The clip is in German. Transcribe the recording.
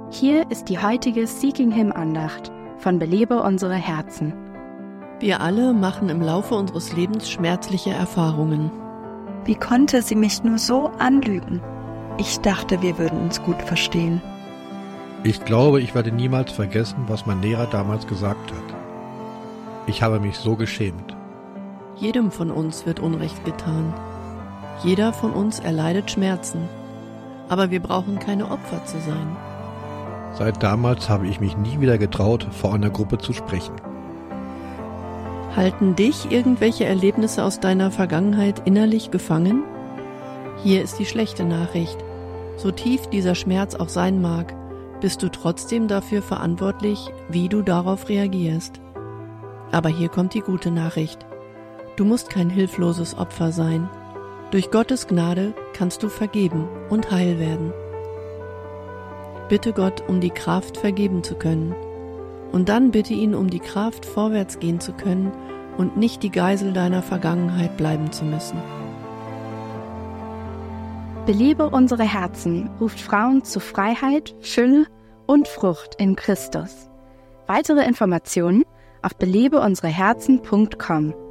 Hier ist die heutige Seeking Him Andacht von Belebe unsere Herzen. Wir alle machen im Laufe unseres Lebens schmerzliche Erfahrungen. Wie konnte sie mich nur so anlügen? Ich dachte, wir würden uns gut verstehen. Ich glaube, ich werde niemals vergessen, was mein Lehrer damals gesagt hat. Ich habe mich so geschämt. Jedem von uns wird Unrecht getan. Jeder von uns erleidet Schmerzen. Aber wir brauchen keine Opfer zu sein. Seit damals habe ich mich nie wieder getraut, vor einer Gruppe zu sprechen. Halten dich irgendwelche Erlebnisse aus deiner Vergangenheit innerlich gefangen? Hier ist die schlechte Nachricht. So tief dieser Schmerz auch sein mag, bist du trotzdem dafür verantwortlich, wie du darauf reagierst. Aber hier kommt die gute Nachricht. Du musst kein hilfloses Opfer sein. Durch Gottes Gnade kannst du vergeben und heil werden. Bitte Gott um die Kraft, vergeben zu können. Und dann bitte ihn um die Kraft, vorwärts gehen zu können und nicht die Geisel deiner Vergangenheit bleiben zu müssen. Belebe unsere Herzen ruft Frauen zu Freiheit, Fülle und Frucht in Christus. Weitere Informationen auf belebeunsereherzen.com.